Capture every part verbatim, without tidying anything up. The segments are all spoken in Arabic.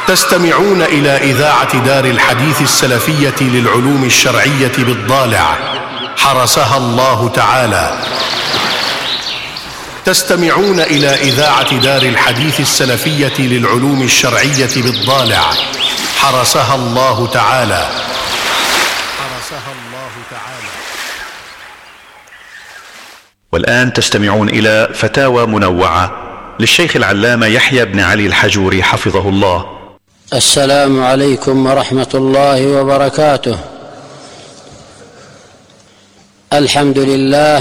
تستمعون إلى إذاعة دار الحديث السلفية للعلوم الشرعية بالضالع حرسها الله تعالى. تستمعون إلى إذاعة دار الحديث السلفية للعلوم الشرعية بالضالع حرسها الله تعالى. حرسها الله تعالى. والآن تستمعون إلى فتاوى منوعة للشيخ العلامة يحيى بن علي الحجوري حفظه الله. السلام عليكم ورحمة الله وبركاته. الحمد لله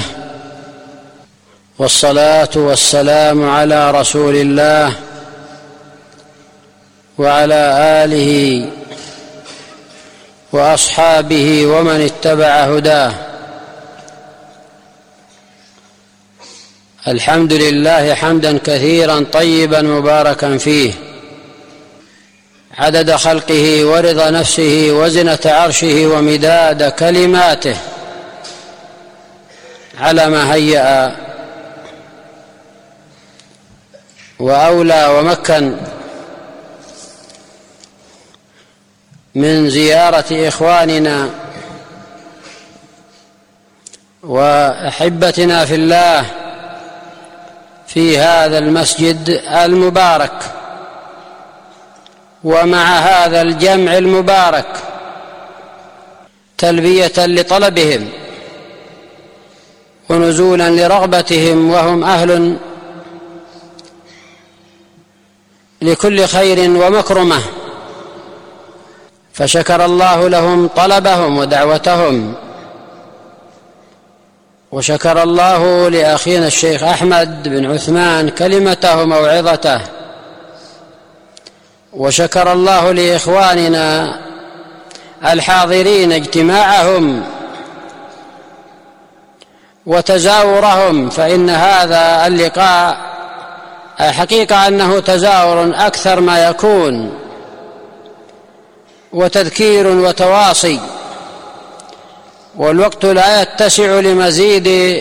والصلاة والسلام على رسول الله وعلى آله وأصحابه ومن اتبع هداه. الحمد لله حمدا كثيرا طيبا مباركا فيه، عدد خلقه ورضا نفسه وزنة عرشه ومداد كلماته، على ما هيأ وأولى ومكن من زيارة إخواننا وأحبتنا في الله في هذا المسجد المبارك، ومع هذا الجمع المبارك تلبية لطلبهم ونزولا لرغبتهم، وهم أهل لكل خير ومكرمة، فشكر الله لهم طلبهم ودعوتهم، وشكر الله لأخينا الشيخ أحمد بن عثمان كلمته وموعظته، وشكر الله لإخواننا الحاضرين اجتماعهم وتزاورهم، فإن هذا اللقاء حقيقة أنه تزاور أكثر ما يكون، وتذكير وتواصي، والوقت لا يتسع لمزيد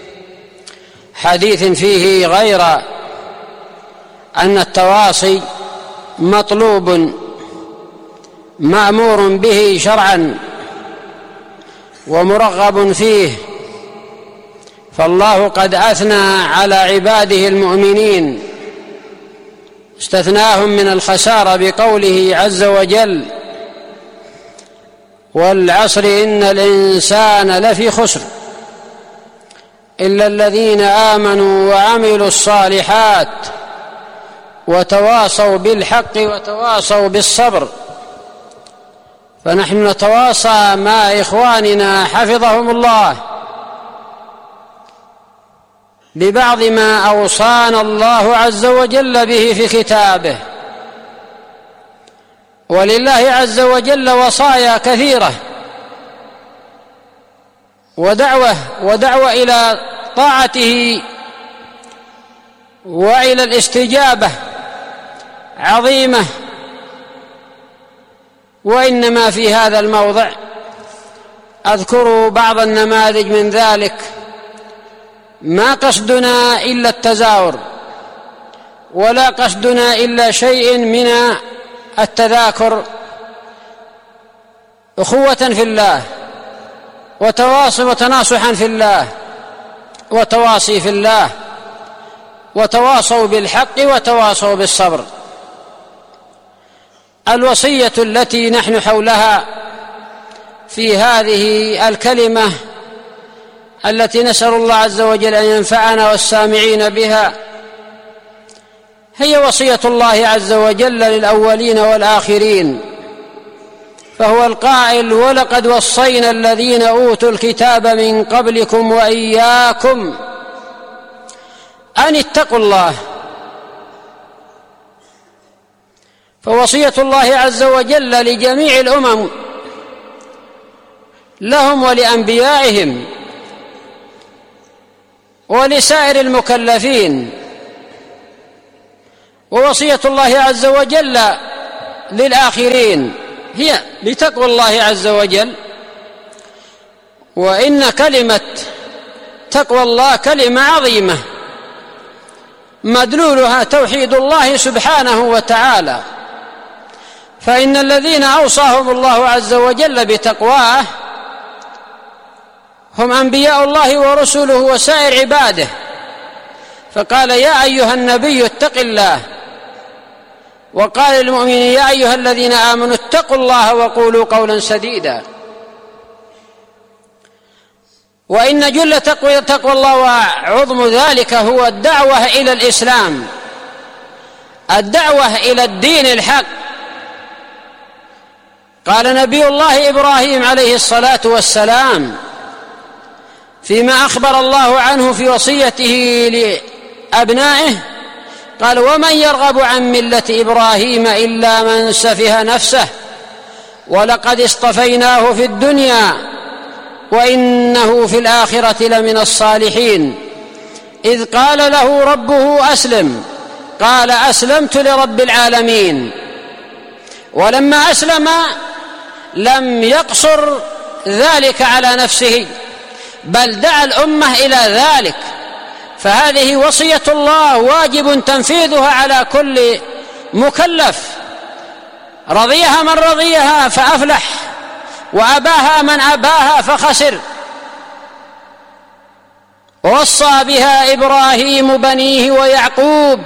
حديث فيه، غير أن التواصي مطلوب مأمور به شرعا ومرغب فيه، فالله قد أثنى على عباده المؤمنين، استثناهم من الخسارة بقوله عز وجل: والعصر إن الإنسان لفي خسر إلا الذين آمنوا وعملوا الصالحات وتواصوا بالحق وتواصوا بالصبر. فنحن نتواصى مع إخواننا حفظهم الله ببعض ما أوصانا الله عز وجل به في كتابه، ولله عز وجل وصايا كثيرة ودعوة ودعوة إلى طاعته وإلى الاستجابة عظيمة. وإنما في هذا الموضع أذكر بعض النماذج من ذلك، ما قصدنا إلا التزاور، ولا قصدنا إلا شيء من التذاكر، أخوة في الله وتواصي وتناصحا في الله وتواصي في الله، وتواصوا بالحق وتواصوا بالصبر. الوصية التي نحن حولها في هذه الكلمة التي نسأل الله عز وجل أن ينفعنا والسامعين بها هي وصية الله عز وجل للأولين والآخرين، فهو القائل: ولقد وصينا الذين أوتوا الكتاب من قبلكم وإياكم أن اتقوا الله. فوصية الله عز وجل لجميع الأمم لهم ولأنبيائهم ولسائر المكلفين، ووصية الله عز وجل للآخرين هي لتقوى الله عز وجل. وإن كلمة تقوى الله كلمة عظيمة مدلولها توحيد الله سبحانه وتعالى، فإن الذين أوصاهم الله عز وجل بتقواه هم أنبياء الله ورسله وسائر عباده، فقال: يا أيها النبي اتق الله، وقال للمؤمنين: يا أيها الذين آمنوا اتقوا الله وقولوا قولا سديدا. وإن جل تقوى, تقوى الله وعظم ذلك هو الدعوة إلى الإسلام، الدعوة إلى الدين الحق. قال نبي الله إبراهيم عليه الصلاة والسلام فيما أخبر الله عنه في وصيته لأبنائه، قال: ومن يرغب عن ملة إبراهيم إلا من سفه نفسه ولقد اصطفيناه في الدنيا وإنه في الآخرة لمن الصالحين. إذ قال له ربه أسلم، قال: أسلمت لرب العالمين. ولما أسلم لم يقصر ذلك على نفسه، بل دعا الأمة إلى ذلك. فهذه وصية الله واجب تنفيذها على كل مكلف، رضيها من رضيها فأفلح، وأباها من أباها فخسر. ووصى بها إبراهيم بنيه ويعقوب،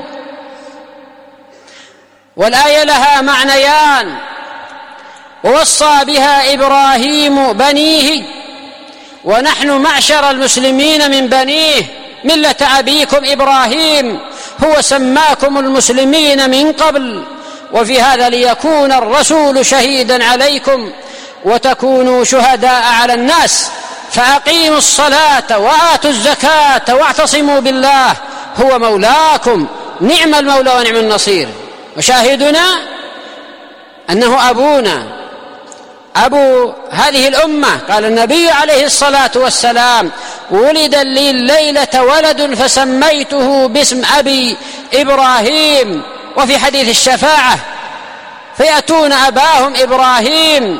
والآية لها معنيان: ووصى بها إبراهيم بنيه، ونحن معشر المسلمين من بنيه، ملة أبيكم إبراهيم هو سماكم المسلمين من قبل، وفي هذا ليكون الرسول شهيدا عليكم وتكونوا شهداء على الناس، فأقيموا الصلاة وآتوا الزكاة واعتصموا بالله هو مولاكم، نعم المولى ونعم النصير. وشاهدنا أنه أبونا، أبو هذه الأمة. قال النبي عليه الصلاة والسلام: ولد لي الليلة ولد فسميته باسم أبي إبراهيم. وفي حديث الشفاعة: فيأتون أباهم إبراهيم.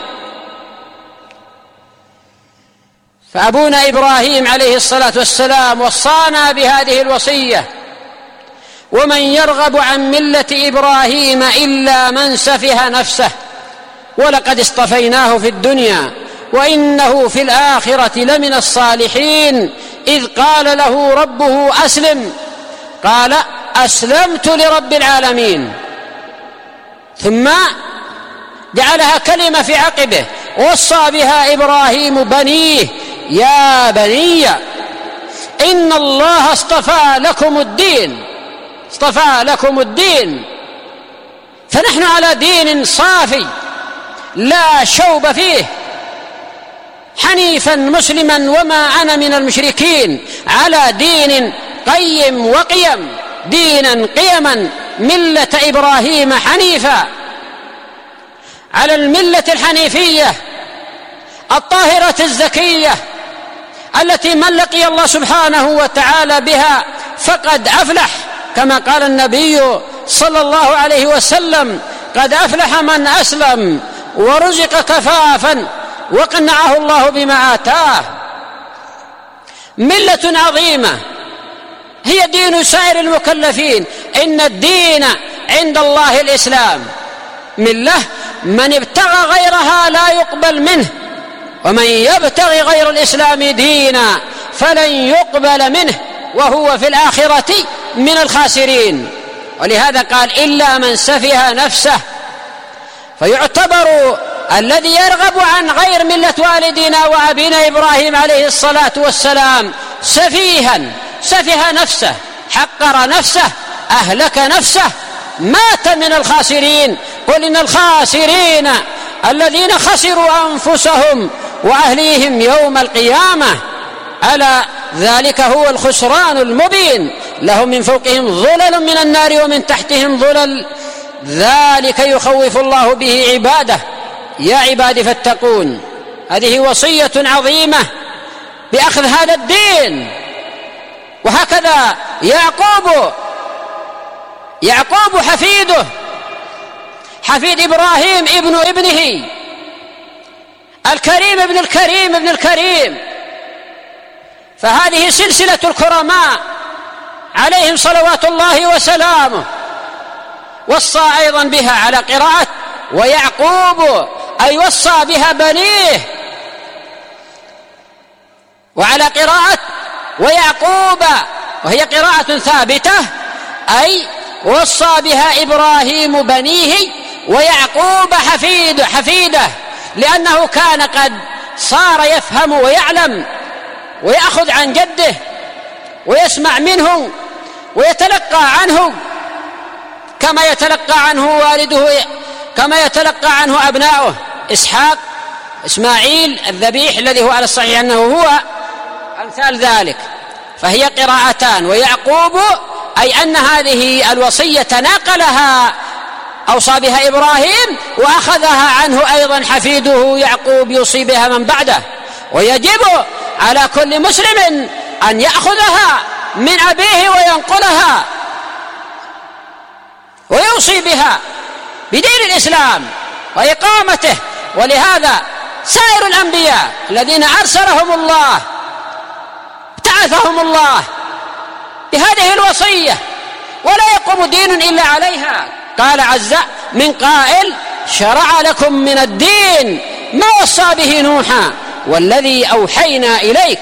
فأبونا إبراهيم عليه الصلاة والسلام وصانا بهذه الوصية: ومن يرغب عن ملة إبراهيم إلا من سفه نفسه ولقد اصطفيناه في الدنيا وإنه في الآخرة لمن الصالحين. إذ قال له ربه أسلم، قال: أسلمت لرب العالمين. ثم جعلها كلمة في عقبه: وصى بها إبراهيم بنيه يا بني إن الله اصطفى لكم الدين، اصطفى لكم الدين. فنحن على دين صافي لا شوب فيه، حنيفا مسلما وما أنا من المشركين، على دين قيم وقيم، دينا قيما، ملة إبراهيم حنيفا، على الملة الحنيفية الطاهرة الزكية التي من لقي الله سبحانه وتعالى بها فقد أفلح، كما قال النبي صلى الله عليه وسلم: قد أفلح من أسلم ورزق كفافا وقنعه الله بما آتاه. ملة عظيمة هي دين سائر المكلفين. إن الدين عند الله الإسلام، ملة من ابتغى غيرها لا يقبل منه، ومن يبتغي غير الإسلام دينا فلن يقبل منه وهو في الآخرة من الخاسرين. ولهذا قال: إلا من سفه نفسه. فيعتبر الذي يرغب عن غير ملة والدنا وأبينا إبراهيم عليه الصلاة والسلام سفيها، سفه نفسه، حقر نفسه، أهلك نفسه، مات من الخاسرين. قل إن الخاسرين الذين خسروا أنفسهم وأهليهم يوم القيامة، ألا ذلك هو الخسران المبين. لهم من فوقهم ظلل من النار ومن تحتهم ظلل، ذلك يخوف الله به عباده. يا عباد فاتقون. هذه وصية عظيمة بأخذ هذا الدين. وهكذا يعقوب يعقوب حفيده، حفيد إبراهيم ابن ابنه الكريم ابن الكريم ابن الكريم. فهذه سلسلة الكرماء عليهم صلوات الله وسلامه. وصى أيضا بها على قراءة: ويعقوب أي وصى بها بنيه، وعلى قراءة ويعقوب وهي قراءة ثابتة أي وصى بها إبراهيم بنيه ويعقوب حفيد حفيده، لأنه كان قد صار يفهم ويعلم ويأخذ عن جده ويسمع منه ويتلقى عنه كما يتلقى عنه والده، كما يتلقى عنه أبناؤه إسحاق إسماعيل الذبيح الذي هو على الصحيح أنه هو أمثال ذلك. فهي قراءتان، ويعقوب أي أن هذه الوصية ناقلها أوصى بها إبراهيم وأخذها عنه أيضا حفيده يعقوب يوصي بها من بعده، ويجب على كل مسلم أن يأخذها من أبيه وينقلها ويوصي بها بدين الإسلام وإقامته. ولهذا سائر الأنبياء الذين أرسلهم الله بعثهم الله بهذه الوصية، ولا يقوم دين إلا عليها. قال عز من قائل شرع لكم من الدين ما وصى به نوحا والذي أوحينا إليك،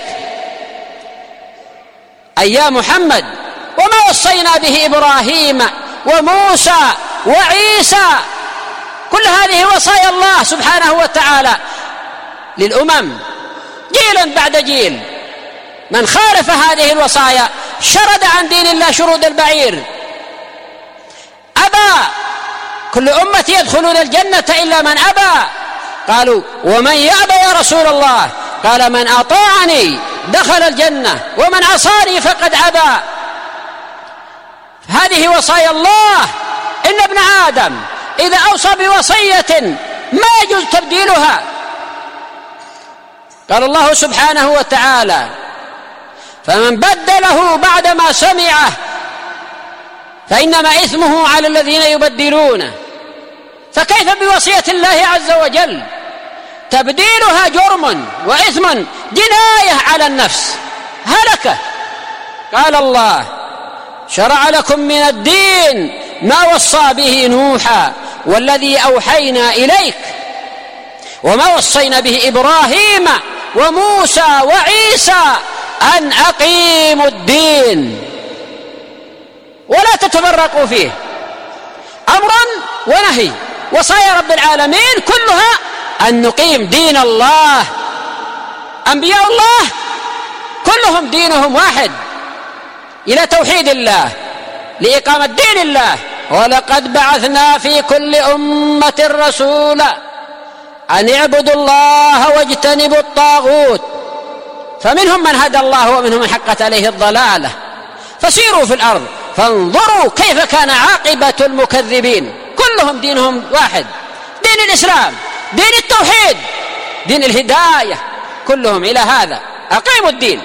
أي يا محمد وما وصينا به إبراهيم وموسى وعيسى. كل هذه وصايا الله سبحانه وتعالى للأمم جيلا بعد جيل. من خالف هذه الوصايا شرد عن دين الله شرود البعير. أبى كل أمة يدخلون الجنة إلا من أبى. قالوا ومن يأبى يا رسول الله؟ قال من أطاعني دخل الجنة ومن عصاني فقد أبى. هذه وصايا الله. إن ابن آدم إذا أوصى بوصية ما يجوز تبديلها. قال الله سبحانه وتعالى فمن بدله بعدما سمعه فإنما إثمه على الذين يبدلونه. فكيف بوصية الله عز وجل؟ تبديلها جرم وإثم جناية على النفس هلكة. قال الله شرع لكم من الدين ما وصى به نوحا والذي أوحينا إليك وما وصينا به إبراهيم وموسى وعيسى أن أقيموا الدين ولا تتفرقوا فيه. أمر ونهي، وصايا رب العالمين كلها أن نقيم دين الله. أنبياء الله كلهم دينهم واحد إلى توحيد الله لإقامة دين الله. ولقد بعثنا في كل أمة رسولا أن اعبدوا الله واجتنبوا الطاغوت فمنهم من هدى الله ومنهم من حقت عليه الضلالة. فسيروا في الأرض فانظروا كيف كان عاقبة المكذبين. كلهم دينهم واحد، دين الإسلام، دين التوحيد، دين الهداية، كلهم إلى هذا أقيموا الدين.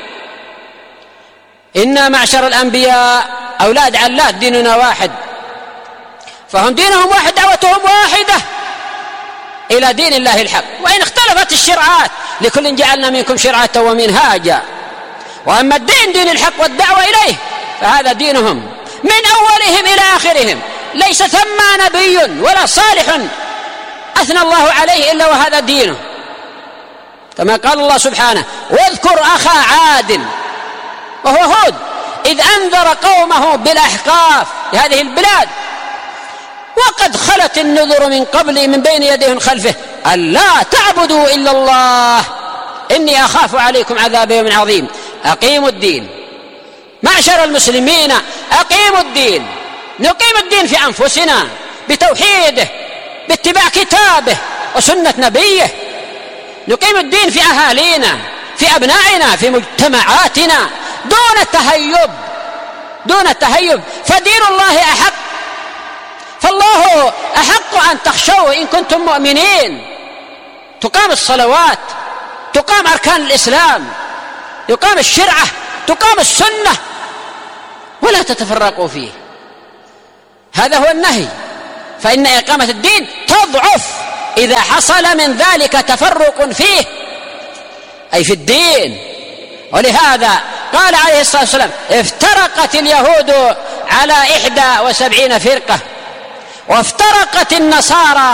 إنا معشر الأنبياء أولاد علات ديننا واحد، فهم دينهم واحد دعوتهم واحدة إلى دين الله الحق. وإن اختلفت الشرعات لكل جعلنا منكم شرعة ومنهاجا. وأما الدين دين الحق والدعوة إليه فهذا دينهم من أولهم إلى آخرهم. ليس ثم نبي ولا صالح أثنى الله عليه إلا وهذا دينه، كما قال الله سبحانه واذكر أخا عاد وهو هود إذ أنذر قومه بالأحقاف لهذه البلاد وقد خلت النذر من قبل من بين يديه من خلفه ألا تعبدوا إلا الله إني أخاف عليكم عذاب يوم عظيم. أقيموا الدين معشر المسلمين، أقيموا الدين. نقيم الدين في أنفسنا بتوحيده باتباع كتابه وسنة نبيه. نقيم الدين في أهالينا في أبنائنا في مجتمعاتنا دون التهيب دون التهيب فدين الله أحق. فالله أحق أن تخشوه إن كنتم مؤمنين. تقام الصلوات، تقام أركان الإسلام، يقام الشرعة، تقام السنة، ولا تتفرقوا فيه. هذا هو النهي. فإن إقامة الدين تضعف إذا حصل من ذلك تفرق فيه أي في الدين. ولهذا قال عليه الصلاة والسلام افترقت اليهود على إحدى وسبعين فرقة وافترقت النصارى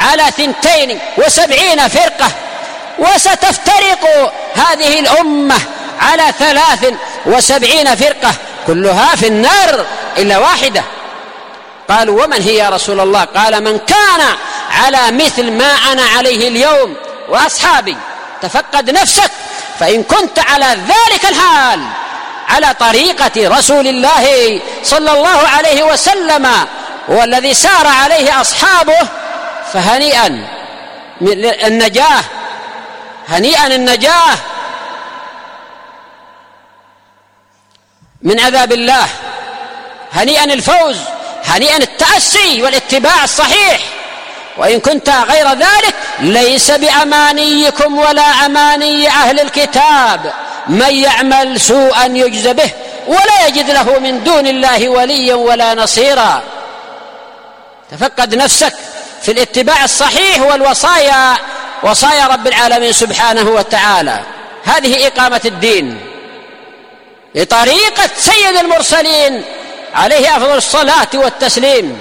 على ثنتين وسبعين فرقة، وستفترق هذه الأمة على ثلاث وسبعين فرقة كلها في النار إلا واحدة. قالوا ومن هي يا رسول الله؟ قال من كان على مثل ما أنا عليه اليوم وأصحابي. تفقد نفسك، فإن كنت على ذلك الحال على طريقة رسول الله صلى الله عليه وسلم والذي سار عليه أصحابه فهنيئا النجاة، هنيئا النجاة من عذاب الله، هنيئا الفوز، هنيئا التأسي والاتباع الصحيح. وإن كنت غير ذلك ليس بأمانيكم ولا أماني أهل الكتاب، من يعمل سوءا يجز به ولا يجد له من دون الله وليا ولا نصيرا. تفقد نفسك في الاتباع الصحيح والوصايا، وصايا رب العالمين سبحانه وتعالى. هذه إقامة الدين بطريقة سيد المرسلين عليه أفضل الصلاة والتسليم.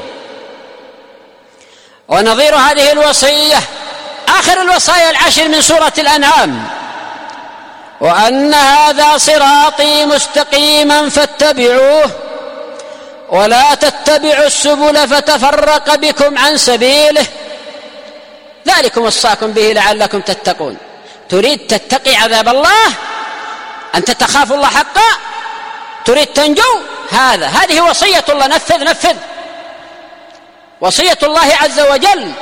ونظير هذه الوصية آخر الوصايا العشر من سورة الأنعام: وأن هذا صراطي مستقيما فاتبعوه ولا تتبعوا السبل فتفرق بكم عن سبيله ذلكم وصاكم به لعلكم تتقون. تريد تتقي عذاب الله، أن تتخاف الله حقا، تريد تنجو، هذا هذه وصية الله. نفذ نفذ وصية الله عز وجل.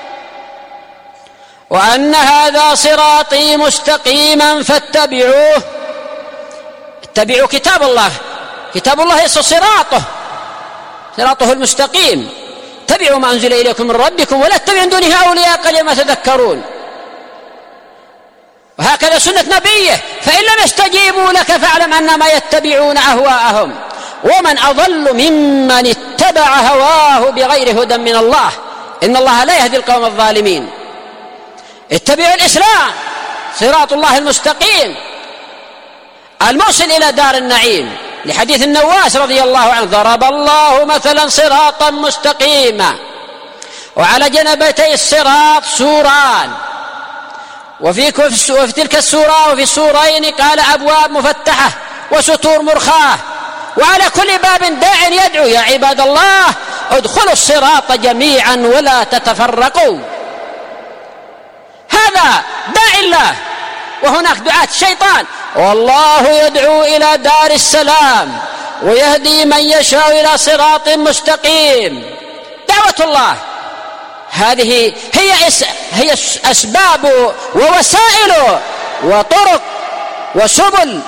وأن هذا صراطي مستقيما فاتبعوه، اتبعوا كتاب الله، كتاب الله يسر صراطه صراطه المستقيم. اتبعوا ما أنزل إليكم من ربكم ولا تتبعوا من دونه أولياء قليلا ما تذكرون. وهكذا سنة نبيه: فإن لم يستجيبوا لك فاعلم أنما يتبعون أهواءهم ومن أضل ممن اتبع هواه بغير هدى من الله إن الله لا يهدي القوم الظالمين. اتبعوا الإسلام، صراط الله المستقيم الموصل إلى دار النعيم، لحديث النواس رضي الله عنه: ضرب الله مثلا صراطا مستقيما وعلى جنبتي الصراط سوران، وفي تلك السورة وفي السورين قال أبواب مفتحة وستور مرخاة، وعلى كل باب داع يدعو يا عباد الله ادخلوا الصراط جميعا ولا تتفرقوا. هذا داعي الله، وهناك دعاة الشيطان. والله يدعو إلى دار السلام ويهدي من يشاء إلى صراط مستقيم. دعوة الله هذه هي هي أسباب ووسائل وطرق وسبل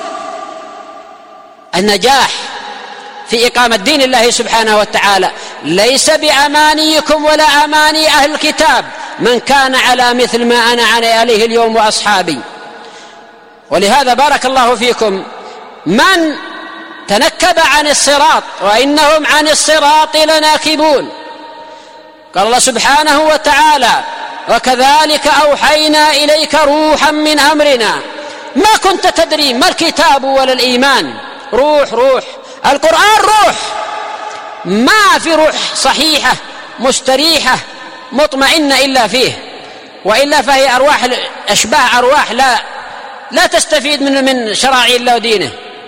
النجاح في إقامة دين الله سبحانه وتعالى. ليس بأمانيكم ولا أماني أهل الكتاب، من كان على مثل ما أنا عليه اليوم وأصحابي. ولهذا بارك الله فيكم من تنكب عن الصراط وإنهم عن الصراط لناكبون. قال الله سبحانه وتعالى: وكذلك أوحينا إليك روحا من أمرنا ما كنت تدري ما الكتاب ولا الإيمان. روح روح القرآن روح، ما في روح صحيحة مستريحة مطمئنة إلا فيه، وإلا فهي أرواح أشباه أرواح لا لا تستفيد من من شرائع الله ودينه.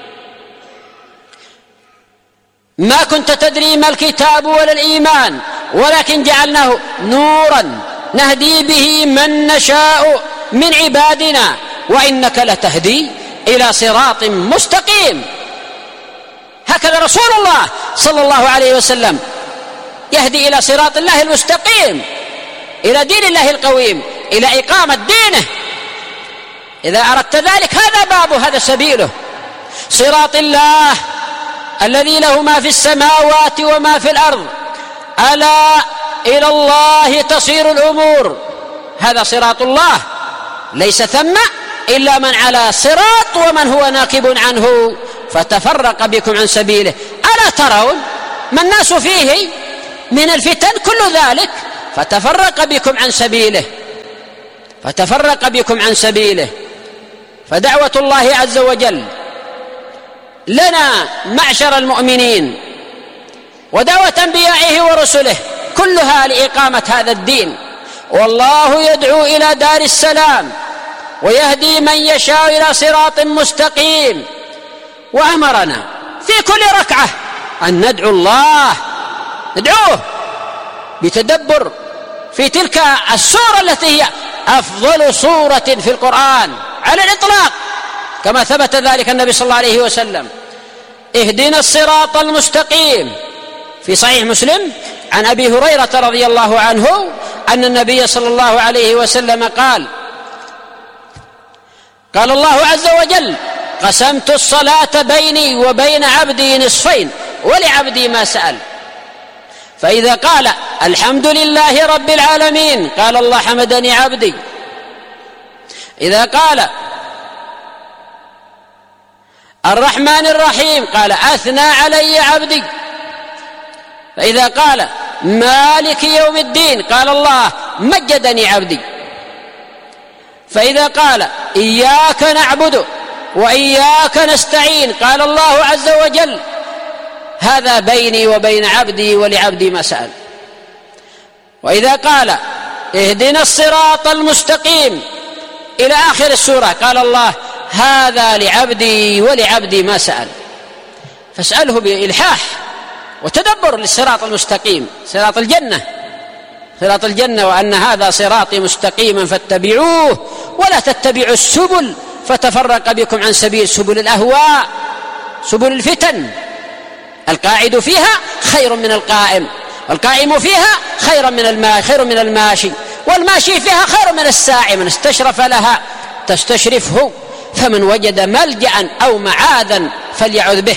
ما كنت تدري ما الكتاب ولا الإيمان ولكن جعلناه نورا نهدي به من نشاء من عبادنا وإنك لتهدي إلى صراط مستقيم. هكذا رسول الله صلى الله عليه وسلم يهدي إلى صراط الله المستقيم، إلى دين الله القويم، إلى إقامة دينه. إذا أردت ذلك هذا بابه، هذا سبيله، صراط الله الذي له ما في السماوات وما في الأرض، ألا إلى الله تصير الأمور. هذا صراط الله، ليس ثم إلا من على صراط ومن هو ناكب عنه فتفرق بكم عن سبيله. ألا ترون ما الناس فيه من الفتن كل ذلك فتفرق بكم عن سبيله فتفرق بكم عن سبيله. فدعوة الله عز وجل لنا معشر المؤمنين ودعوة أنبيائه ورسله كلها لإقامة هذا الدين والله يدعو إلى دار السلام ويهدي من يشاء إلى صراط مستقيم. وأمرنا في كل ركعة أن ندعو الله، ندعوه بتدبر في تلك السورة التي هي أفضل سورة في القرآن على الإطلاق، كما ثبت ذلك النبي صلى الله عليه وسلم: اهدنا الصراط المستقيم. في صحيح مسلم عن أبي هريرة رضي الله عنه أن النبي صلى الله عليه وسلم قال: قال الله عز وجل: قسمت الصلاة بيني وبين عبدي نصفين ولعبدي ما سأل، فإذا قال الحمد لله رب العالمين قال الله حمدني عبدي، إذا قال الرحمن الرحيم قال أثنى علي عبدي، فإذا قال مالك يوم الدين قال الله مجدني عبدي، فإذا قال إياك نعبد وإياك نستعين قال الله عز وجل هذا بيني وبين عبدي ولعبدي ما سأل. وإذا قال اهدنا الصراط المستقيم إلى آخر السورة قال الله هذا لعبدي ولعبدي ما سأل. فاسأله بإلحاح وتدبر للصراط المستقيم، صراط الجنة، صراط الجنة، وأن هذا صراطي مستقيما فاتبعوه ولا تتبعوا السبل فتفرق بكم عن سبيل، سبل الأهواء، سبل الفتن. القاعد فيها خير من القائم، والقائم فيها خير من الماشي، خير من الماشي، والماشي فيها خير من الساعي. من استشرف لها تستشرفه، فمن وجد ملجأ أو معاذا فليعذ به.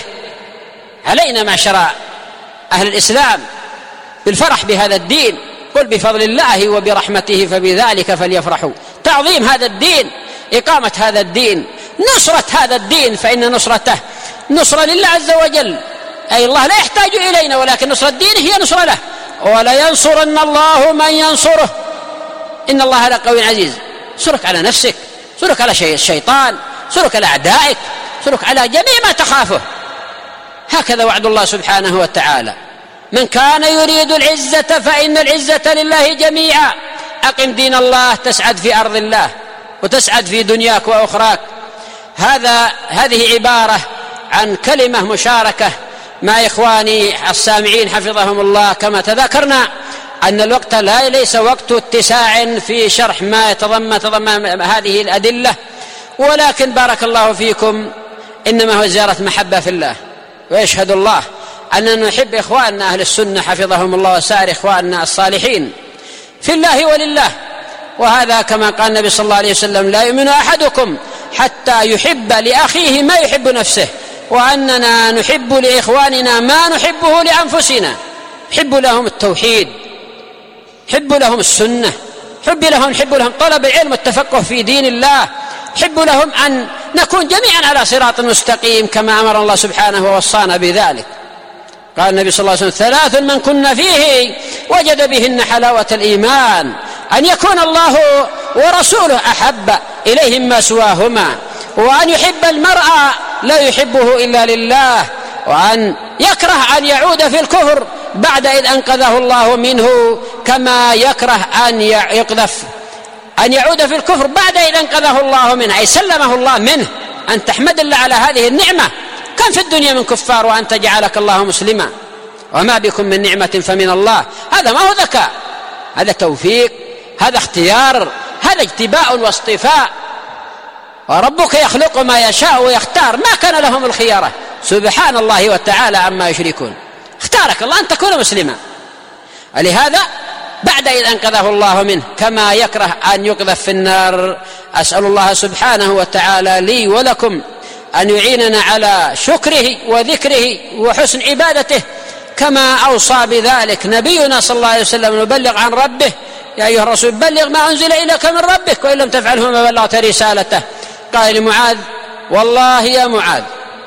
علينا معشر أهل الإسلام بالفرح بهذا الدين، قل بفضل الله وبرحمته فبذلك فليفرحوا. تعظيم هذا الدين، إقامة هذا الدين، نصرة هذا الدين، فإن نصرته نصرة لله عز وجل، أي الله لا يحتاج إلينا، ولكن نصرة الدين هي نصرة له. ولا ينصرن الله من ينصره إن الله لقوي عزيز. سرك على نفسك، سرك على الشيطان، سرك على أعدائك، سرك على جميع ما تخافه. هكذا وعد الله سبحانه وتعالى: من كان يريد العزة فإن العزة لله جميعا. أقم دين الله تسعد في أرض الله وتسعد في دنياك وأخراك. هذا هذه عبارة عن كلمة مشاركة مع إخواني السامعين حفظهم الله. كما تذكرنا أن الوقت لا ليس وقت اتساع في شرح ما يتضمن تضمن هذه الأدلة، ولكن بارك الله فيكم إنما هو زيارة محبة في الله. ويشهد الله أننا نحب إخواننا أهل السنة حفظهم الله وسائر إخواننا الصالحين في الله ولله. وهذا كما قال النبي صلى الله عليه وسلم: لا يؤمن أحدكم حتى يحب لأخيه ما يحب نفسه. وأننا نحب لإخواننا ما نحبه لأنفسنا، نحب لهم التوحيد، نحب لهم السنة، نحب لهم نحب لهم طلب العلم والتفقه في دين الله، نحب لهم أن نكون جميعا على صراط مستقيم كما أمر الله سبحانه ووصانا بذلك. قال النبي صلى الله عليه وسلم: ثلاث من كن فيه وجد بهن حلاوة الإيمان: أن يكون الله ورسوله أحب إليهم ما سواهما، وأن يحب المرء لا يحبه إلا لله، وأن يكره أن يعود في الكفر بعد إذ أنقذه الله منه، كما يكره أن يقذف أن يعود في الكفر بعد إذ أنقذه الله منه، أي سلمه الله منه. أن تحمد الله على هذه النعمة. كم في الدنيا من كفار وأنت جعلك الله مسلما، وما بكم من نعمة فمن الله. هذا ما هو ذكاء، هذا توفيق، هذا اختيار، هذا اجتباء واصطفاء. وربك يخلق ما يشاء ويختار، ما كان لهم الخيارة سبحان الله وتعالى عما يشركون. اختارك الله أن تكون مسلما، ولهذا بعد إذ أنقذه الله منه كما يكره أن يقذف في النار. أسأل الله سبحانه وتعالى لي ولكم أن يعيننا على شكره وذكره وحسن عبادته، كما أوصى بذلك نبينا صلى الله عليه وسلم: نبلغ عن ربه يا أيها الرسول بلغ ما أنزل إليك من ربك وإن لم تفعله ما بلغت رسالته. قال لمعاذ: والله يا معاذ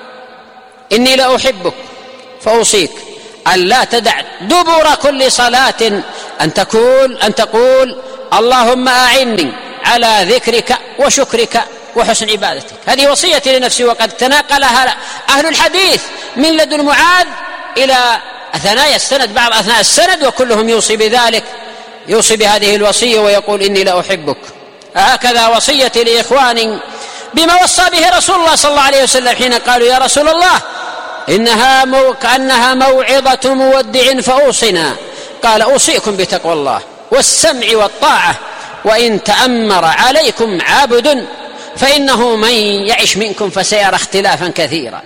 إني لأحبك فأوصيك أن لا تدع دبر كل صلاة أن تقول أن تقول اللهم أعني على ذكرك وشكرك وحسن عبادتك. هذه وصيتي لنفسي، وقد تناقلها أهل الحديث من لدن معاذ إلى ثنايا السند، بعض أثناء السند، وكلهم يوصي بذلك يوصي بهذه الوصية ويقول إني لأحبك. هكذا وصيتي لإخواني بما وصى به رسول الله صلى الله عليه وسلم حين قالوا يا رسول الله إنها مو... كأنها موعظة مودع فأوصنا. قال أوصيكم بتقوى الله والسمع والطاعة وإن تأمر عليكم عبد فإنه من يعش منكم فسيرى اختلافا كثيرا.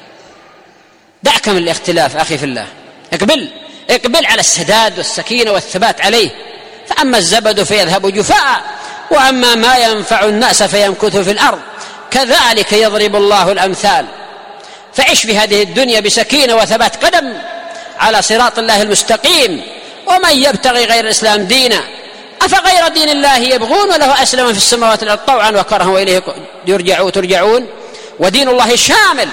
دعك من الاختلاف أخي في الله، اقبل اقبل على السداد والسكينة والثبات عليه، فأما الزبد فيذهب جفاء وأما ما ينفع الناس فيمكث في الأرض كذلك يضرب الله الأمثال. فعش بهذه الدنيا بسكينة وثبات قدم على صراط الله المستقيم. ومن يبتغي غير الإسلام دينا أفغير دين الله يبغون وله أسلم في السماوات والأرض طوعا وكرها وإليه يرجعون ترجعون. ودين الله شامل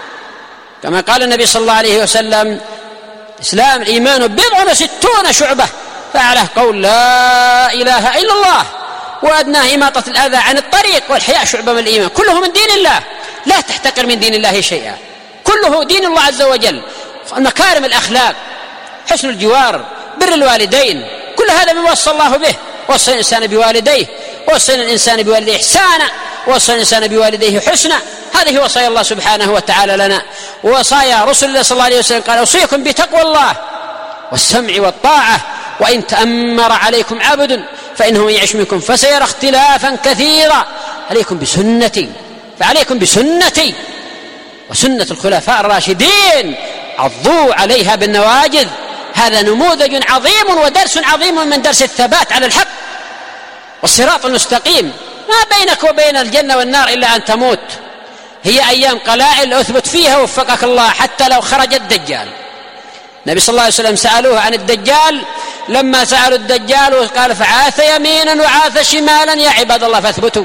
كما قال النبي صلى الله عليه وسلم إسلام الإيمان بضع وستون شعبة فعله قول لا إله إلا الله وأدناه إماطة الأذى عن الطريق والحياء شعبة من الإيمان. كله من دين الله، لا تحتقر من دين الله شيئا، كله دين الله عز وجل. مكارم الأخلاق، حسن الجوار، بر الوالدين، كل هذا مما وصى الله به. وصى الإنسان بوالديه، وصى الإنسان بوالديه إحسانا، وصى الإنسان بوالديه حسنا. هذه وصايا الله سبحانه وتعالى لنا، ووصايا رسول الله صلى الله عليه وسلم. قال أوصيكم بتقوى الله والسمع والطاعة وإن تأمر عليكم عبد فإنه يعش منكم فسيرى اختلافا كثيرا. عليكم بسنتي، فعليكم بسنتي وسنة الخلفاء الراشدين عضوا عليها بالنواجذ. هذا نموذج عظيم ودرس عظيم من درس الثبات على الحق والصراط المستقيم. ما بينك وبين الجنة والنار إلا أن تموت، هي أيام قلائل أثبت فيها وفقك الله حتى لو خرج الدجال. النبي صلى الله عليه وسلم سألوه عن الدجال، لما سألوا الدجال قال فعاث يمينا وعاث شمالا يا عباد الله فاثبتوا.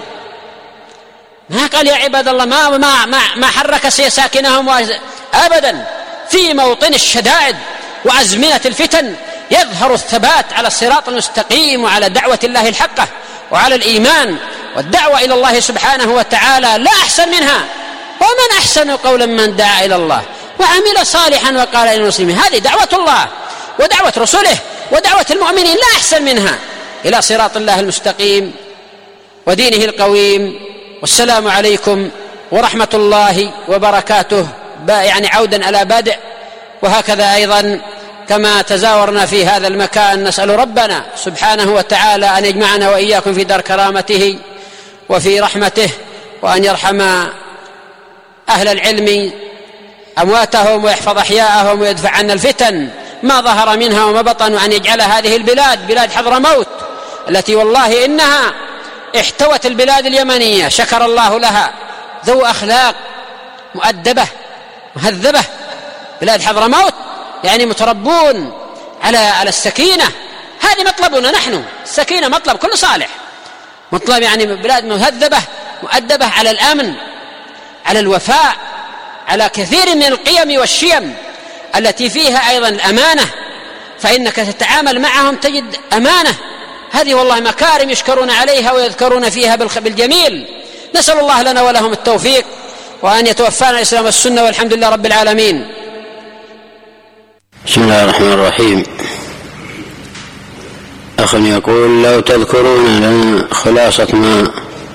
ما قال يا عباد الله ما ما ما, ما حرك ساكنهم أبدا. في موطن الشدائد وأزمنة الفتن يظهر الثبات على الصراط المستقيم وعلى دعوة الله الحقة وعلى الإيمان والدعوة إلى الله سبحانه وتعالى. لا أحسن منها، ومن أحسن قولا من دعا إلى الله وعمل صالحا وقال للمسلمين. هذه دعوة الله ودعوة رسله ودعوة المؤمنين، لا أحسن منها إلى صراط الله المستقيم ودينه القويم. والسلام عليكم ورحمة الله وبركاته. يعني عودا على بدء، وهكذا أيضا كما تزاورنا في هذا المكان نسأل ربنا سبحانه وتعالى أن يجمعنا وإياكم في دار كرامته وفي رحمته، وأن يرحم أهل العلم أمواتهم ويحفظ أحياءهم ويدفع عنا الفتن ما ظهر منها وما بطن، وأن يجعل هذه البلاد بلاد حضرموت التي والله إنها احتوت البلاد اليمنية شكر الله لها، ذو أخلاق مؤدبة مهذبة. بلاد حضرموت يعني متربون على على السكينة. هذه مطلبنا نحن، السكينة مطلب كل صالح، مطلب يعني بلاد مهذبة مؤدبة على الأمن، على الوفاء، على كثير من القيم والشيم التي فيها أيضا الأمانة، فإنك تتعامل معهم تجد أمانة. هذه والله مكارم يشكرون عليها ويذكرون فيها بالجميل. نسأل الله لنا ولهم التوفيق وأن يتوفانا الإسلام والسنة، والحمد لله رب العالمين. بسم الله الرحمن الرحيم. أخ يقول لو تذكرون لنا خلاصة ما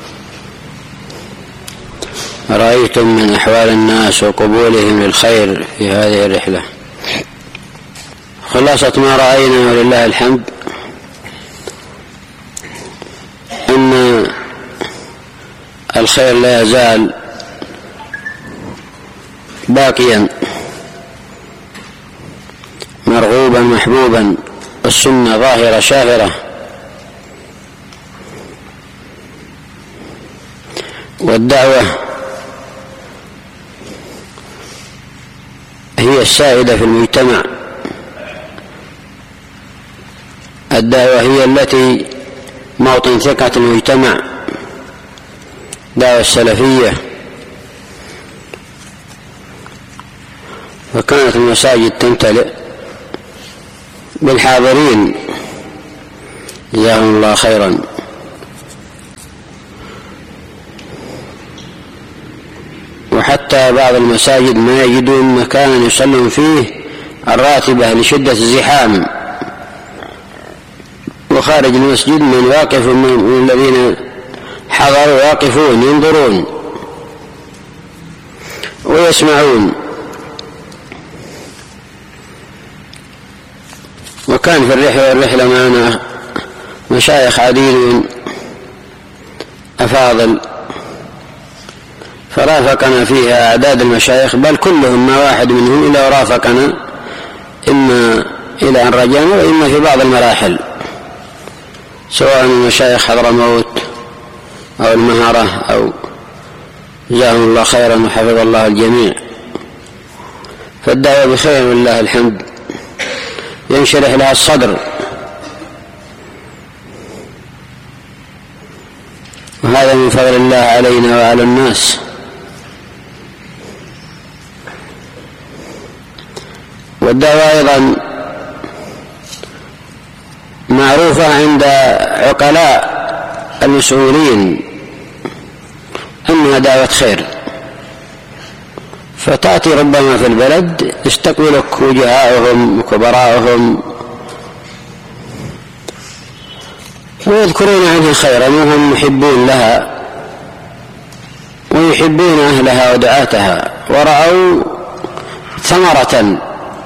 رأيتم من أحوال الناس وقبولهم للخير في هذه الرحلة. خلاصة ما رأينا ولله الحمد أن الخير لا يزال باقيا مرغوبا محبوبا، والسنة ظاهرة شاهرة، والدعوة هي السائدة في المجتمع. الدعوة هي التي موطن ثقة المجتمع، دعوة السلفية. وكانت المساجد تمتلئ بالحاضرين جزاهم الله خيرا. وحتى بعض المساجد ما يجدون مكانا يصلون فيه الراتبة لشدة الزحام، خارج المسجد من واقف من الذين حضروا واقفون ينظرون ويسمعون. وكان في الرحلة والرحلة معنا مشايخ عديد أفاضل فرافقنا فيها أعداد المشايخ، بل كلهم ما واحد منهم إلا ورافقنا إما إلى أن رجعنا وإما في بعض المراحل، سواء من مشايخ حضرموت أو المهرة أو جزاهم الله خيرا وحفظ الله الجميع. فالدعوة بخير والله الحمد، ينشرح لها الصدر، وهذا من فضل الله علينا وعلى الناس. والدعوة أيضا معروفة عند عقلاء المسؤولين أنها دعوة خير، فتأتي ربما في البلد يستقبلك وجهاؤهم وكبراءهم ويذكرون عنها خيرا وهم محبون لها ويحبون أهلها ودعاتها، ورأوا ثمرة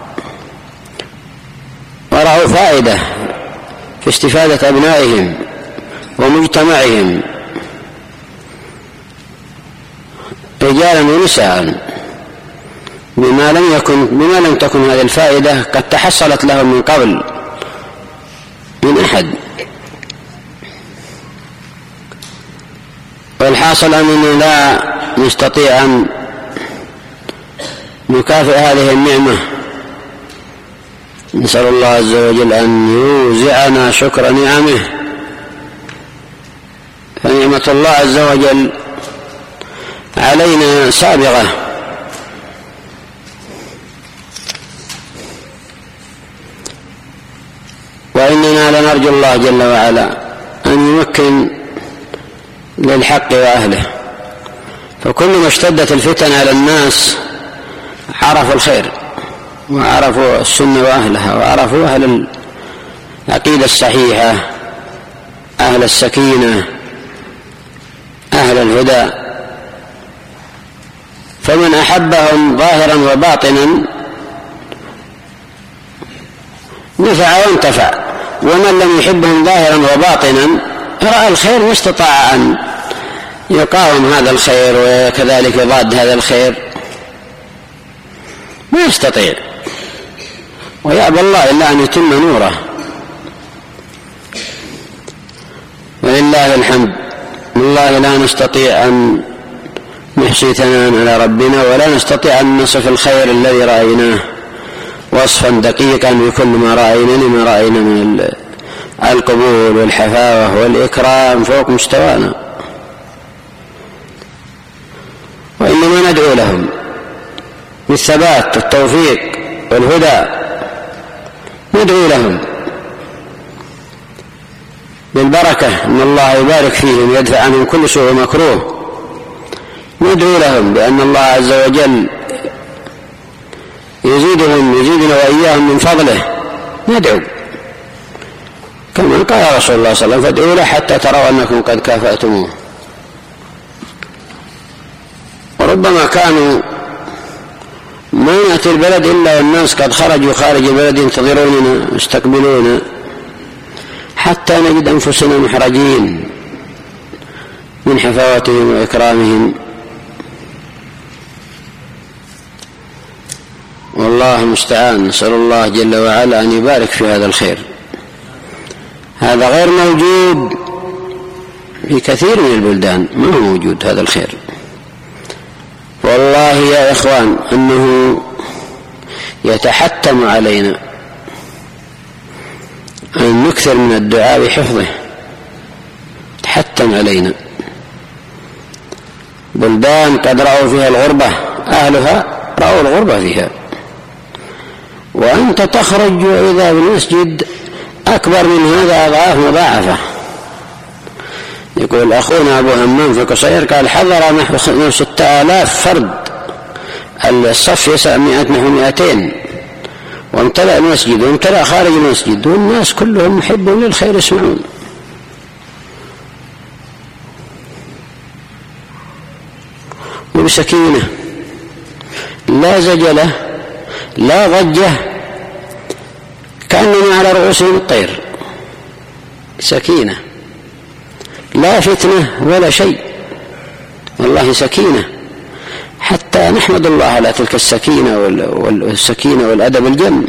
ورأوا فائدة في استفادة أبنائهم ومجتمعهم رجالا ونساء بما لم يكن بما لم تكن هذه الفائدة قد تحصلت لهم من قبل من أحد. والحاصل أننا لا نستطيع أن نكافئ هذه النعمة، نسأل الله عز وجل أن يوزعنا شكر نعمه، فنعمة الله عز وجل علينا سابغة، وإننا لنرجو الله جل وعلا أن يمكن للحق وأهله. فكل ما اشتدت الفتن على الناس عرفوا الخير وعرفوا السنة وأهلها وعرفوا أهل العقيدة الصحيحة، أهل السكينة، أهل الهدى، فمن أحبهم ظاهرا وباطنا نفع وانتفع، ومن لم يحبهم ظاهرا وباطنا رأى الخير واستطاع أن يقاوم هذا الخير وكذلك يضاد هذا الخير، ما يستطيع، ويأبى الله إلا أن يتم نوره. ولله الحمد، والله لا نستطيع أن نحصي ثناء على ربنا، ولا نستطيع أن نصف الخير الذي رأيناه وصفا دقيقا بكل ما رأينا لما رأينا من القبول والحفاوة والإكرام فوق مستوانا، وإنما ندعو لهم بالثبات والتوفيق والهدى، ندعو لهم بالبركة أن الله يبارك فيهم ويدفع عنهم كل سوء ومكروه، ندعو لهم بأن الله عز وجل يزيدهم يزيدنا وإياهم من فضله، ندعو كما قال رسول الله صلى الله عليه وسلم: فادعوا له حتى تروا أنكم قد كافأتموه. وربما كانوا ما يأتي البلد إلا والناس قد خرجوا خارج البلد ينتظروننا يستقبلون، حتى نجد أنفسنا محرجين من حفاوتهم وإكرامهم. والله المستعان، نسأل الله جل وعلا أن يبارك في هذا الخير، هذا غير موجود في كثير من البلدان، ما هو موجود هذا الخير. والله يا إخوان أنه يتحتم علينا أن نكثر من الدعاء بحفظه، تحتم علينا. بلدان قد رأوا فيها الغربة، أهلها رأوا الغربة فيها، وأنت تخرج وإذا بالمسجد أكبر من هذا أضعاف مضاعفة. يقول أخونا أبو همام في قصير قال حضر نحو ستة آلاف فرد، الصف يسع مئة نحو مئتين، وامتلأ المسجد وامتلأ خارج المسجد، والناس كلهم محبون للخير يسمعون. وبسكينة لا زجلة لا ضجة، كأنما على رؤوسهم الطير، سكينة لا فتنة ولا شيء، والله سكينة، حتى نحمد الله على تلك السكينة والسكينة والأدب الجم.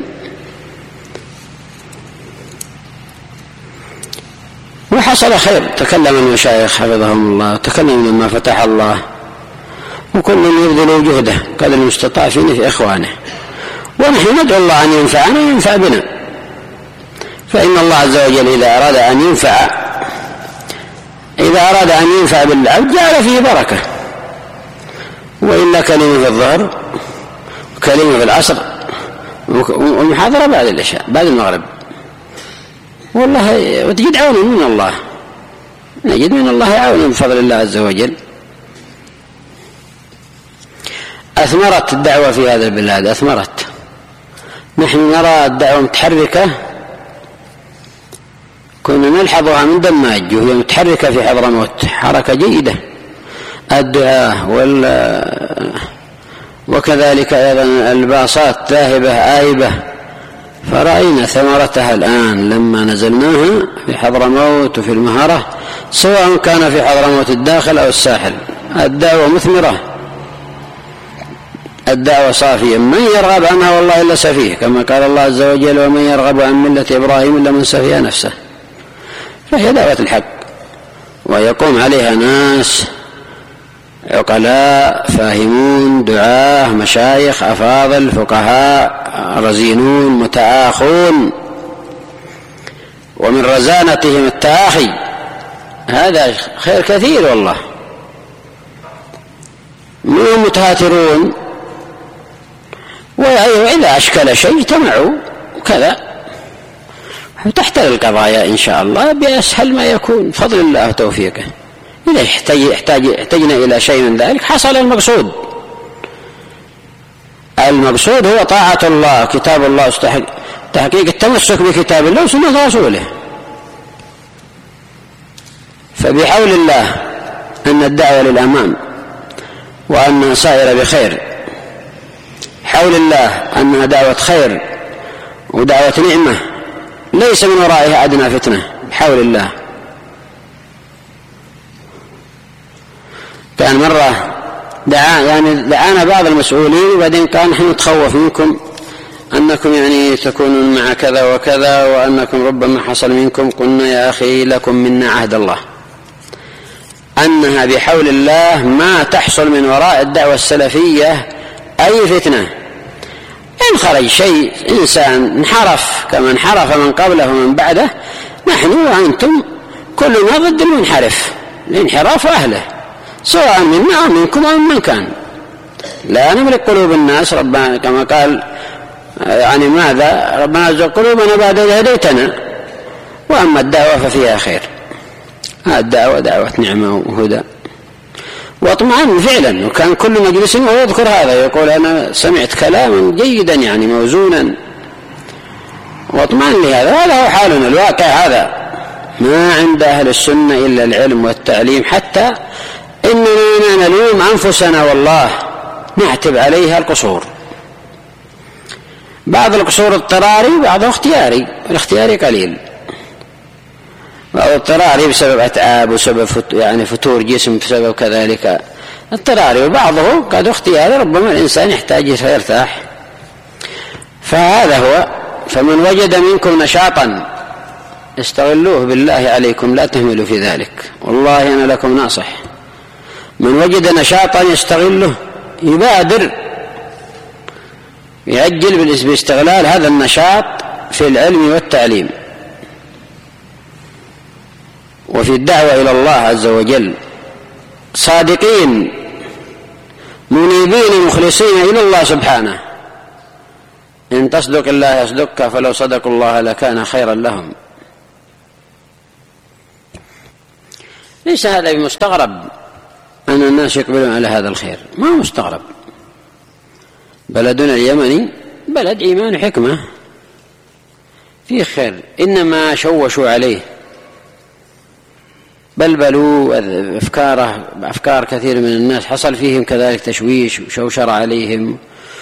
وحصل خير، تكلم المشايخ حفظهم الله، تكلم لما فتح الله، وكل يبذل جهده قدر المستطاع في إخوانه، ونحن ندعو الله أن ينفعنا وينفع بنا، فإن الله عز وجل إذا أراد أن ينفع إذا أراد أن ينفع بالعبد جعل فيه بركة. وإلا كلمة في الظهر وكلمة في العصر والمحاضرة بعد العشاء بعد المغرب، والله وتجد عون من الله، نجد من الله عون بفضل الله عز وجل. أثمرت الدعوة في هذا البلاد، أثمرت. نحن نرى الدعوة متحركة، كنا نلحظها من دماج وهي متحركة في حضرموت، حركة جيدة، الدعاء وال وكذلك أيضا الباصات ذاهبة آيبة، فرأينا ثمرتها الآن لما نزلناها في حضرموت وفي المهرة، سواء كان في حضرموت الداخل أو الساحل، الدعوة مثمرة، الدعوة صافية، من يرغب عنها والله إلا سفيه، كما قال الله عز وجل: ومن يرغب عن ملة إبراهيم إلا من سفيه نفسه. فهي دعوة الحق، ويقوم عليها ناس عقلاء فاهمون دعاة مشايخ أفاضل فقهاء رزينون متآخون، ومن رزانتهم التآخي، هذا خير كثير والله. منهم متهاترون، وإذا أشكل شيء اجتمعوا وكذا، وتحتل القضايا إن شاء الله بأسهل ما يكون، فضل الله وتوفيقه. إذا احتاج احتاجنا إلى شيء من ذلك حصل المقصود. المقصود هو طاعة الله، كتاب الله، تحقيق التمسك بكتاب الله وسنة رسوله. فبحول الله أن الدعوة للأمام وأنها سائرة بخير، حول الله أنها دعوة خير ودعوة نعمة، ليس من ورائها أدنى فتنة، بحول الله. كان مرة دعا يعني دعانا بعض المسؤولين، وبعدين قال: نحن نتخوف منكم أنكم يعني تكونون مع كذا وكذا، وأنكم ربما حصل منكم. قلنا: يا أخي لكم منا عهد الله أنها بحول الله ما تحصل من وراء الدعوة السلفية أي فتنة. إن خرج شيء إنسان انحرف كما انحرف من قبله ومن بعده، نحن وأنتم كلنا ضد المنحرف، الانحراف أهله، سواء منا أو منكم أو من كان. لا نملك قلوب الناس، ربنا كما قال يعني ماذا: ربنا ازغ قلوبنا بعد إذ هديتنا، وأما الدعوة ففيها خير. الدعوة دعوة نعمة وهدى. واطمئن فعلا، وكان كل مجلس ويذكر هذا، يقول: أنا سمعت كلاما جيدا يعني موزونا، واطمئن لهذا. هذا هو حالنا الواقع، هذا ما عند أهل السنة إلا العلم والتعليم، حتى إننا نلوم أنفسنا والله نعتب عليها القصور، بعض القصور اضطراري بعضه اختياري، الاختياري قليل، بعض اضطراري بسبب أتعاب وسبب يعني فتور جسم بسبب كذلك اضطراري، وبعضه قد اختياري، ربما الإنسان يحتاج يرتاح. فهذا هو. فمن وجد منكم نشاطا استغلوه بالله عليكم، لا تهملوا في ذلك، والله أنا لكم ناصح. من وجد نشاطا يستغله، يبادر يعجل باستغلال هذا النشاط في العلم والتعليم وفي الدعوة إلى الله عز وجل، صادقين منيبين مخلصين إلى الله سبحانه. إن تصدق الله يصدقك، فلو صدقوا الله لكان خيرا لهم. ليس هذا بمستغرب أن الناس يقبلون على هذا الخير، ما هو مستغرب. بلدنا اليمني بلد إيمان وحكمة، فيه خير، إنما شوشوا عليه، بلبلوا أفكاره أفكار كثير من الناس، حصل فيهم كذلك تشويش وشوشر عليهم،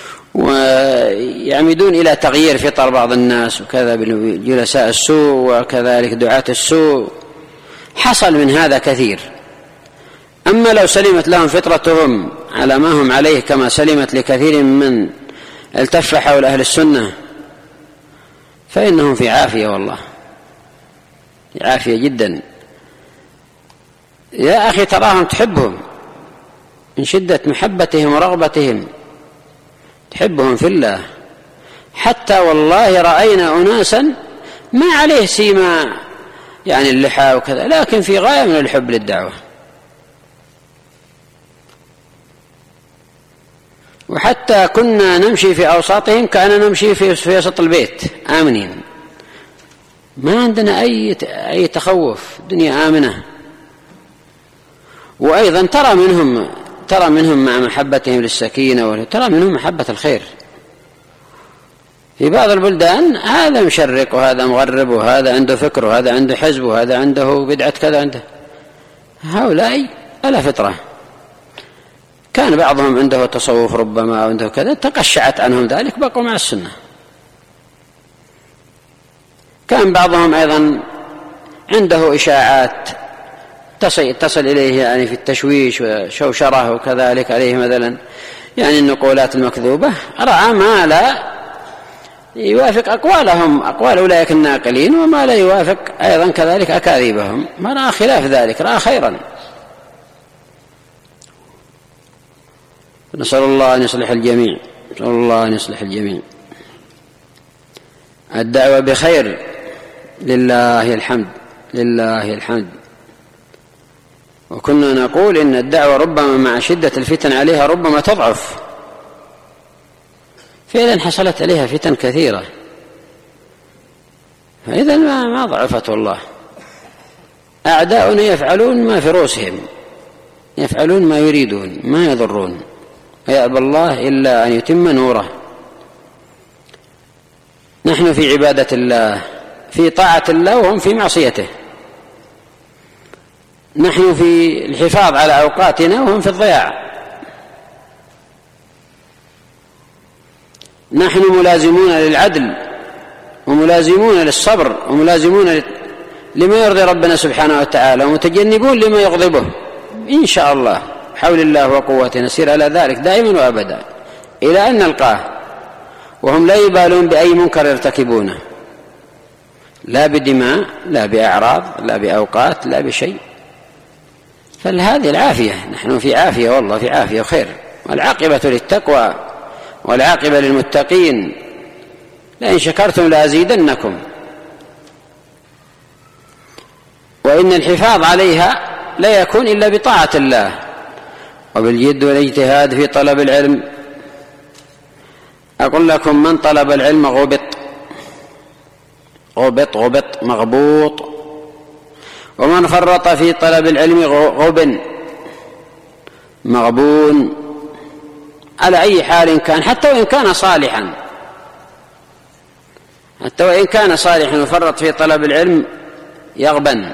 ويعمدون إلى تغيير فطر بعض الناس وكذا بجلساء السوء وكذلك دعاة السوء، حصل من هذا كثير. أما لو سلمت لهم فطرتهم على ما هم عليه كما سلمت لكثير من التف حول أهل السنة فإنهم في عافية، والله في عافية جدا. يا أخي تراهم تحبهم من شدة محبتهم ورغبتهم، تحبهم في الله، حتى والله رأينا أناسا ما عليه سيما يعني اللحى وكذا، لكن في غاية من الحب للدعوة. وحتى كنا نمشي في أوساطهم كأننا نمشي في وسط البيت آمنين، ما عندنا أي أي تخوف، دنيا آمنة. وأيضا ترى منهم ترى منهم مع محبتهم للسكينة، ترى منهم محبة الخير. في بعض البلدان هذا مشرق وهذا مغرب وهذا عنده فكر وهذا عنده حزب وهذا عنده بدعة كذا عنده، هؤلاء ألا فطرة. كان بعضهم عنده تصوف ربما عنده كذا، تقشعت عنهم ذلك، بقوا مع السنة. كان بعضهم أيضا عنده إشاعات تصل, تصل إليه يعني في التشويش وشوشره وكذلك عليه مثلا يعني النقولات المكذوبة، رأى ما لا يوافق أقوالهم أقوال أولئك الناقلين وما لا يوافق أيضا كذلك أكاذيبهم، ما رأى خلاف ذلك، رأى خيرا. نسأل الله أن يصلح الجميع، نسأل الله أن يصلح الجميع. الدعوة بخير، لله الحمد، لله الحمد. وكنا نقول إن الدعوة ربما مع شدة الفتن عليها ربما تضعف، فإذا حصلت عليها فتن كثيرة، فإذا ما, ما ضعفت. والله أعداؤنا يفعلون ما في رؤوسهم، يفعلون ما يريدون، ما يضرون، ويأبى الله إلا أن يتم نوره. نحن في عبادة الله، في طاعة الله وهم في معصيته، نحن في الحفاظ على أوقاتنا وهم في الضياع، نحن ملازمون للعدل وملازمون للصبر وملازمون لما يرضي ربنا سبحانه وتعالى، ومتجنبون لما يغضبه إن شاء الله، حول الله وقوته نسير على ذلك دائما وأبدا إلى أن نلقاه، وهم لا يبالون بأي منكر يرتكبونه، لا بدماء لا بأعراض لا بأوقات لا بشيء. فهذه العافية، نحن في عافية، والله في عافية وخير، والعاقبة للتقوى والعاقبة للمتقين، لئن شكرتم لأزيدنكم. وإن الحفاظ عليها لا يكون إلا بطاعة الله وبالجد والاجتهاد في طلب العلم. أقول لكم من طلب العلم غبط غبط غبط مغبوط، ومن فرط في طلب العلم غبن مغبون، على أي حال كان، حتى وإن كان صالحا، حتى وإن كان صالحا وفرط في طلب العلم يغبن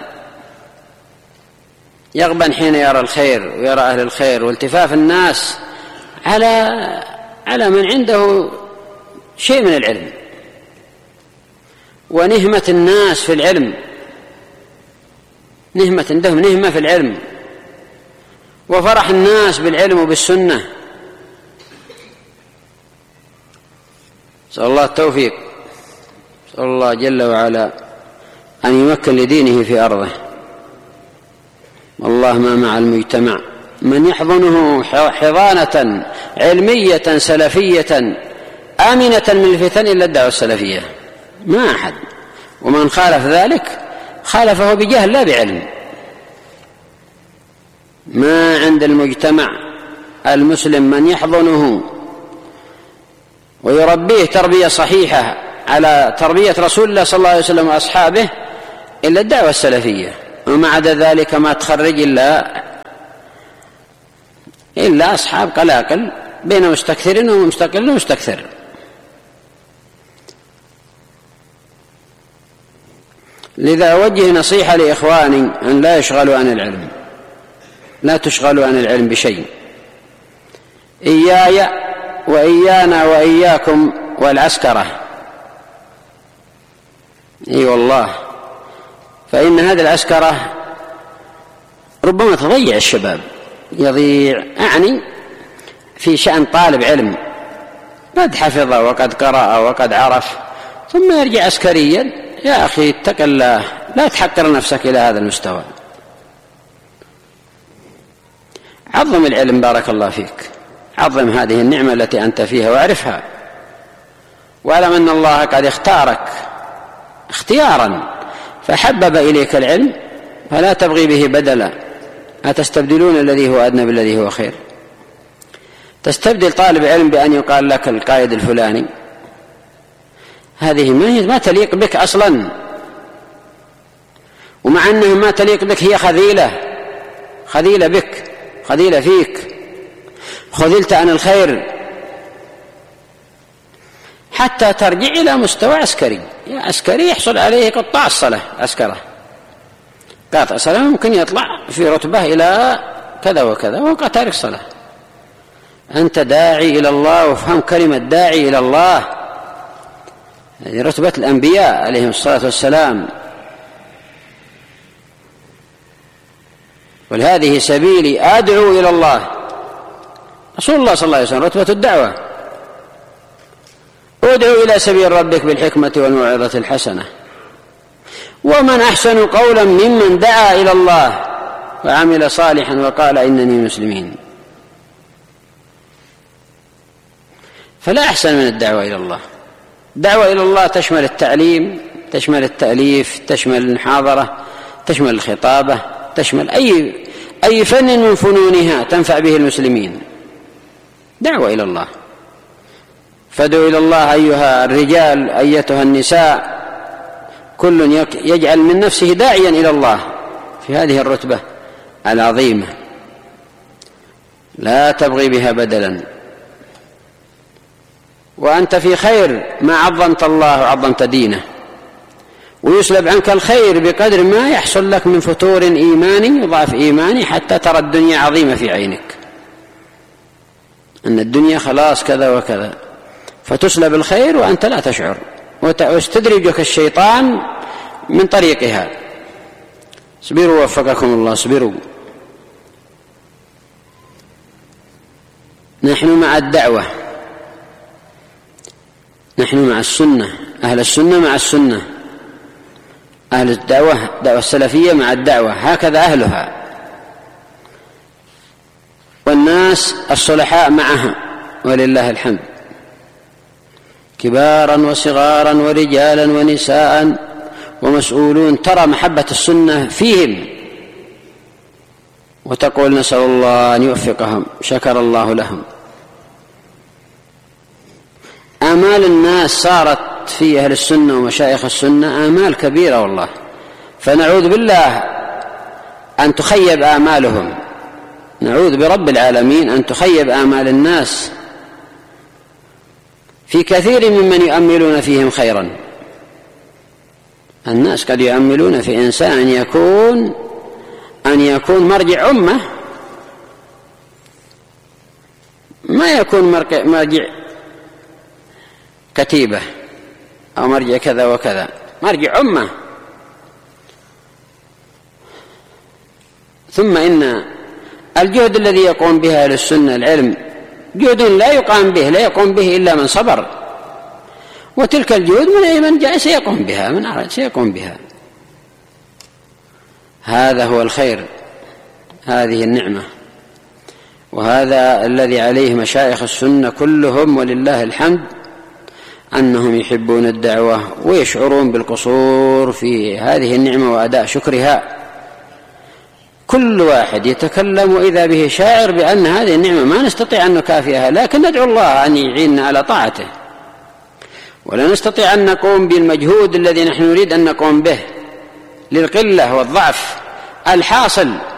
يغبن حين يرى الخير ويرى أهل الخير، والتفاف الناس على على من عنده شيء من العلم، ونهمة الناس في العلم، نهمة عندهم نهمة في العلم، وفرح الناس بالعلم وبالسنة. نسأل الله التوفيق، نسأل الله جل وعلا أن يمكن لدينه في أرضه. والله ما مع المجتمع من يحضنه حضانة علمية سلفية آمنة من الفتن إلا الدعوة السلفية، ما أحد. ومن خالف ذلك خالفه بجهل لا بعلم. ما عند المجتمع المسلم من يحضنه ويربيه تربية صحيحة على تربية رسول الله صلى الله عليه وسلم وأصحابه إلا الدعوة السلفية، وما عدا ذلك ما تخرج إلا إلا أصحاب قلاقل بين مستكثر ومستقل ومستكثر. لذا أوجه نصيحة لإخواني أن لا يشغلوا عن العلم، لا تشغلوا عن العلم بشيء. إياي وإيانا وإياكم والعسكرة، اي والله، فإن هذه العسكرة ربما تضيع الشباب، يضيع أعني في شأن طالب علم قد حفظ وقد قرأ وقد عرف ثم يرجع عسكريا. يا أخي اتق الله، لا تحقر نفسك إلى هذا المستوى. عظم العلم بارك الله فيك، عظم هذه النعمة التي أنت فيها واعرفها، واعلم أن الله قد اختارك اختيارا فحبب إليك العلم، فلا تبغي به بدلا. أتستبدلون الذي هو أدنى بالذي هو خير؟ تستبدل طالب علم بأن يقال لك القائد الفلاني، هذه ما تليق بك أصلا، ومع أنه ما تليق بك هي خذيلة، خذيلة بك، خذيلة فيك، خذلت عن الخير حتى ترجع إلى مستوى عسكري. يا عسكري يحصل عليه قطاع الصلاة، عسكرة قاطع صلاة ممكن يطلع في رتبة إلى كذا وكذا وهو تارك صلاة. أنت داعي إلى الله، وافهم كلمة داعي إلى الله، هذه رتبة الأنبياء عليهم الصلاة والسلام، ولهذه سبيلي أدعو إلى الله. رسول الله صلى الله عليه وسلم رتبة الدعوة، ادعو إلى سبيل ربك بالحكمة والموعظة الحسنة. ومن أحسن قولا ممن دعا إلى الله وعمل صالحا وقال إنني مسلمين. فلا أحسن من الدعوة إلى الله. الدعوة إلى الله تشمل التعليم، تشمل التأليف، تشمل المحاضرة، تشمل الخطابة، تشمل أي أي فن من فنونها تنفع به المسلمين. دعوة إلى الله. فادعوا إلى الله أيها الرجال أيتها النساء، كل يجعل من نفسه داعيا إلى الله في هذه الرتبة العظيمة، لا تبغي بها بدلا. وأنت في خير ما عظمت الله وعظمت دينه، ويسلب عنك الخير بقدر ما يحصل لك من فتور إيماني وضعف إيماني حتى ترى الدنيا عظيمة في عينك، أن الدنيا خلاص كذا وكذا، فتسلب الخير وأنت لا تشعر، ويستدرجك الشيطان من طريقها. اصبروا وفقكم الله، اصبروا. نحن مع الدعوة، نحن مع السنة، أهل السنة مع السنة، أهل الدعوة الدعوة السلفية مع الدعوة، هكذا أهلها، والناس الصلحاء معها ولله الحمد، كبارا وصغارا ورجالا ونساء ومسؤولون، ترى محبة السنة فيهم وتقول نسأل الله أن يوفقهم، شكر الله لهم. آمال الناس صارت في أهل السنة ومشايخ السنة آمال كبيرة والله، فنعوذ بالله أن تخيب آمالهم، نعوذ برب العالمين أن تخيب آمال الناس في كثير ممن يؤملون فيهم خيرا. الناس قد يؤملون في إنسان أن يكون أن يكون مرجع أمة، ما يكون مرجع كتيبة أو مرجع كذا وكذا، مرجع أمة. ثم إن الجهد الذي يقوم بها أهل السنة العلم جهد لا يقام به، لا يقوم به إلا من صبر، وتلك الجهود من أي من جاء سيقوم بها، من أراد سيقوم بها. هذا هو الخير، هذه النعمة، وهذا الذي عليه مشايخ السنة كلهم ولله الحمد، أنهم يحبون الدعوة ويشعرون بالقصور في هذه النعمة وأداء شكرها. كل واحد يتكلم وإذا به شاعر بأن هذه النعمة ما نستطيع أن نكافئها، لكن ندعو الله أن يعيننا على طاعته، ولا نستطيع أن نقوم بالمجهود الذي نحن نريد أن نقوم به للقلة والضعف الحاصل